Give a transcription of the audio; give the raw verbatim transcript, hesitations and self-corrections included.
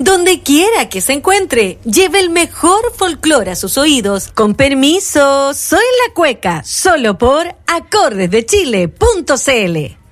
Donde quiera que se encuentre, lleve el mejor folclore a sus oídos. Con permiso, soy la Cueca, solo por acordes de chile punto c l.